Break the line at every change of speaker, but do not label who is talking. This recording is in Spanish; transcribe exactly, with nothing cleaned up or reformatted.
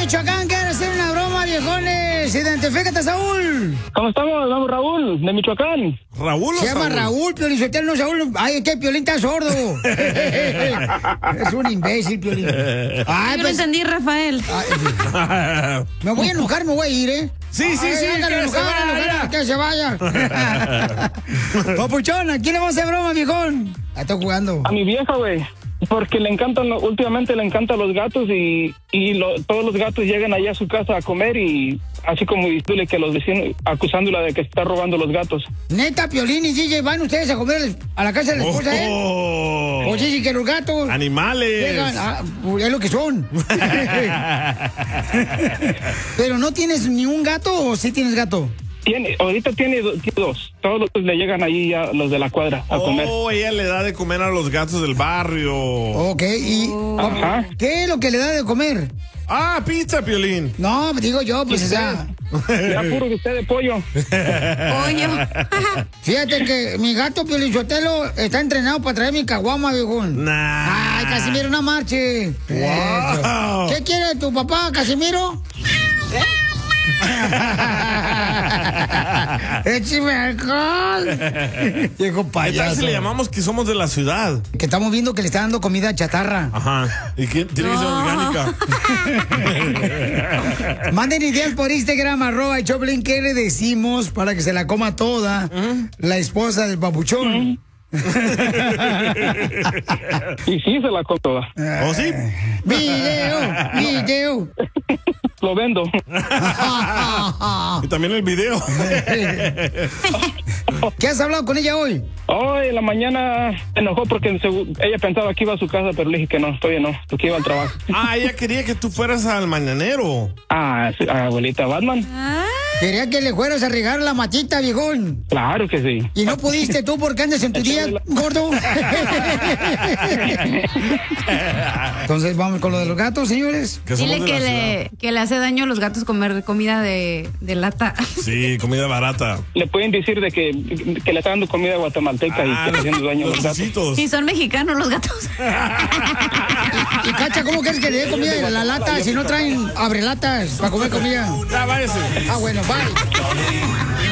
Michoacán quiere hacer una broma, viejones. Identifícate, Saúl.
¿Cómo estamos? Vamos, Raúl, de Michoacán.
¿Raúl o
Se llama
Saúl?
Raúl, Piolín Sotelo, no Saúl. Ay, que Piolín está sordo. Es un imbécil, Piolín. Ay,
Yo
pues,
no entendí, Rafael.
ay, me voy a enojar, me voy a ir, ¿eh?
Sí, sí,
Ay,
sí,
ándale,
que se
enojada,
vaya.
enojada, que se vaya. Papuchón, ¿a quién le vamos a hacer broma, viejón? Ah, estoy jugando.
A mi vieja, güey. Porque le encantan, últimamente le encantan los gatos y, y lo, todos los gatos llegan allá a su casa a comer y así como diciéndole que los vecinos, acusándola de que está robando los gatos.
Neta, Piolín y D J, ¿van ustedes a comer a la casa de la esposa, eh?
Oh.
O sí, que los gatos
Animales.
llegan, ah, pues, es lo que son. Pero no tienes ni un gato o sí tienes gato.
Tiene, ahorita tiene do- tiene dos. Todos los le llegan ahí ya los de la cuadra a comer.
Oh, ella le da de comer a los gatos del barrio.
Ok, y
Ajá.
¿qué es lo que le da de comer?
Ah, pizza, Piolín.
No, digo yo, pues, o sea,
Ya puro que usted de pollo.
Pollo.
fíjate que mi gato Piolichotelo está entrenado para traer mi caguama, viejón.
Nah.
Ay, Casimiro, no marche.
Wow.
¿Qué quiere tu papá, Casimiro? ¡Échame alcohol! Viejo
¿Qué tal
payaso.
si le llamamos que somos de la ciudad?
Que estamos viendo que le está dando comida chatarra.
Ajá. ¿Y qué? Tiene que ser orgánica.
Manden ideas por Instagram, arroba el Choplin. ¿Qué le decimos para que se la coma toda la esposa del papuchón?
Y sí, se la come toda.
¿Oh, sí?
Video, video.
Lo vendo.
Y también el video.
¿Qué has hablado con ella hoy?
Hoy en la mañana se enojó porque segu- ella pensaba que iba a su casa, pero le dije que no, todavía no, porque iba al trabajo.
Ah, ella quería que tú fueras al mañanero.
Ah, sí, abuelita Batman.
Quería que le fueras a regar la matita, viejón.
Claro que sí.
Y no pudiste tú porque andas en tu día, gordo. Entonces vamos con lo de los gatos, señores.
Que somos
Dile
de
que
la
le, que le hace daño a los gatos comer comida de, de lata.
ciudad. Sí, comida barata.
Le pueden decir de que, que le está dando comida guatemalteca y
Ah,
que le está haciendo daño a
los
los gatos.
ositos.
Sí, son mexicanos los gatos.
Y Cacha, ¿cómo quieres que le dé comida de la lata si no traen abrelatas para comer comida?
Ya, váyase.
Ah, bueno, bye.